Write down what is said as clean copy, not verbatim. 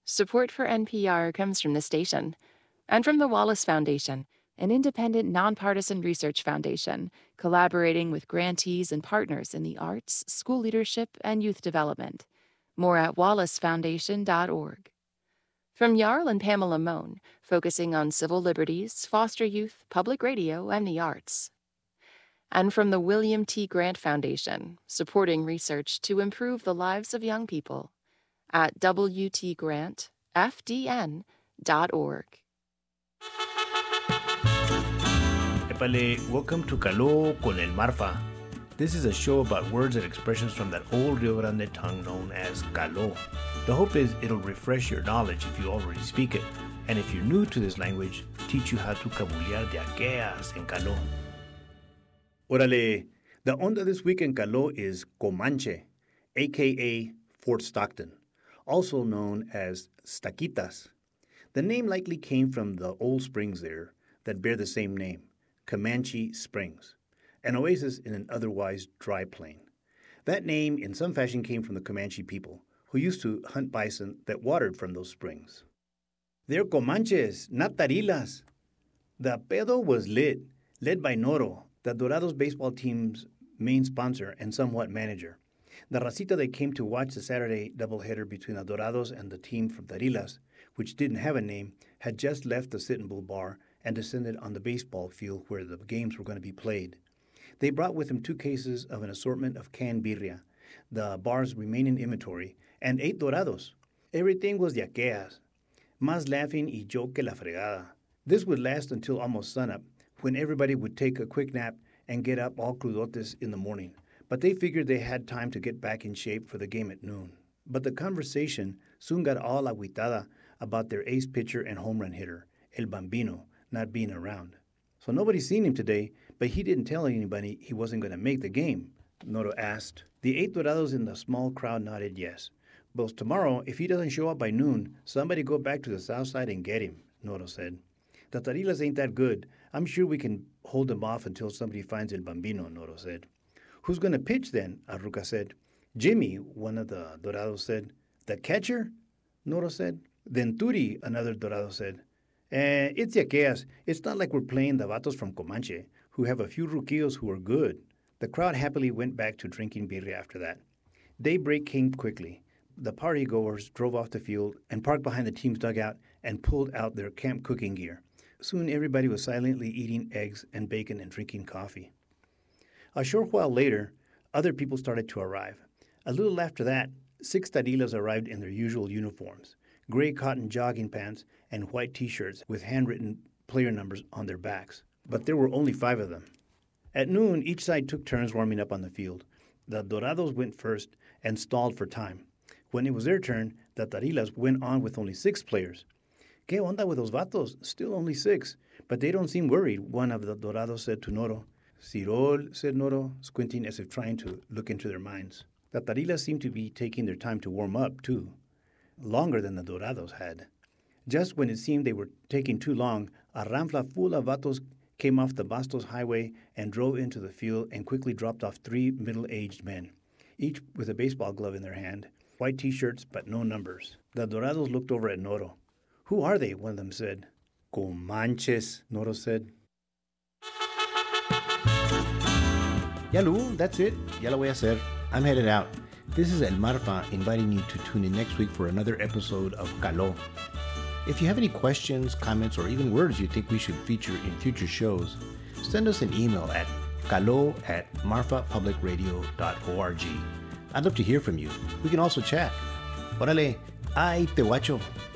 Support for NPR comes from the station and from the Wallace Foundation, an independent, nonpartisan research foundation collaborating with grantees and partners in the arts, school leadership, and youth development. More at wallacefoundation.org. From Jarl and Pamela Mohn, focusing on civil liberties, foster youth, public radio, and the arts. And from the William T. Grant Foundation, supporting research to improve the lives of young people at wtgrantfdn.org. Epale, welcome to Caló con el Marfa. This is a show about words and expressions from that old Rio Grande tongue known as Caló. The hope is it'll refresh your knowledge if you already speak it, and if you're new to this language, teach you how to cabulear de aqueas en Caló. Órale, the onda this week in Caló is Comanche, a.k.a. Fort Stockton, also known as Staquitas. The name likely came from the old springs there that bear the same name, Comanche Springs, an oasis in an otherwise dry plain. That name in some fashion came from the Comanche people, who used to hunt bison that watered from those springs. They're Comanches, not Tarilas. The pedo was lit, led by Noro, the Dorados baseball team's main sponsor and somewhat manager. The racita that came to watch the Saturday doubleheader between the Dorados and the team from Tarilas, which didn't have a name, had just left the Sit and Bull bar and descended on the baseball field where the games were going to be played. They brought with them 2 cases of an assortment of canned birria, the bar's remaining inventory, and 8 Dorados. Everything was de aqueas. Más laughing y joke que la fregada. This would last until almost sunup, when everybody would take a quick nap and get up all crudotes in the morning. But they figured they had time to get back in shape for the game at noon. But the conversation soon got all agüitada about their ace pitcher and home run hitter, El Bambino, not being around. So nobody's seen him today, but he didn't tell anybody he wasn't going to make the game, Noro asked. The 8 Dorados in the small crowd nodded yes. But tomorrow, if he doesn't show up by noon, somebody go back to the south side and get him, Noro said. The Tarilas ain't that good. I'm sure we can hold them off until somebody finds El Bambino, Noro said. Who's going to pitch then? Arruca said. Jimmy, one of the Dorados said. The catcher? Noro said. Then Turi, another Dorado said. It's Yaqueas. It's not like we're playing the vatos from Comanche, who have a few ruquillos who are good. The crowd happily went back to drinking birria after that. Daybreak came quickly. The party-goers drove off the field and parked behind the team's dugout and pulled out their camp cooking gear. Soon everybody was silently eating eggs and bacon and drinking coffee. A short while later, other people started to arrive. A little after that, 6 Tarilas arrived in their usual uniforms, gray cotton jogging pants and white T-shirts with handwritten player numbers on their backs. But there were only 5 of them. At noon, each side took turns warming up on the field. The Dorados went first and stalled for time. When it was their turn, the Tarilas went on with only 6 players. ¿Qué onda with those vatos? Still only 6, but they don't seem worried, one of the Dorados said to Noro. Cirol, said Noro, squinting as if trying to look into their minds. The Tarilas seemed to be taking their time to warm up, too. Longer than the Dorados had. Just when it seemed they were taking too long, a ranfla full of vatos came off the Bastos highway and drove into the field and quickly dropped off 3 middle-aged men, each with a baseball glove in their hand, white T-shirts but no numbers. The Dorados looked over at Noro. Who are they? One of them said. Comanches, Noro said. Yalu, that's it. Ya lo voy a hacer. I'm headed out. This is El Marfa inviting you to tune in next week for another episode of Caló. If you have any questions, comments, or even words you think we should feature in future shows, send us an email at caló@marfapublicradio.org. I'd love to hear from you. We can also chat. Órale, ay te guacho.